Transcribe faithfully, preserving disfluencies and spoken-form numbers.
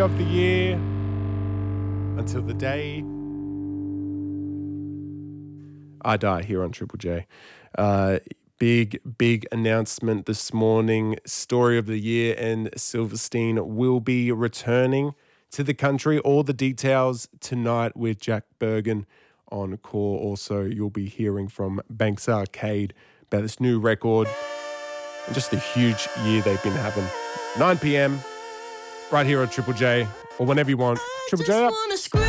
of the year until the day I die here on Triple J. Uh, big, big announcement this morning. Story of the year, and Silverstein will be returning to the country. All the details tonight with Jack Bergen on Core. Also, you'll be hearing from Banks Arcade about this new record and just the huge year they've been having. nine p.m. right here on Triple J, or whenever you want. Triple J up.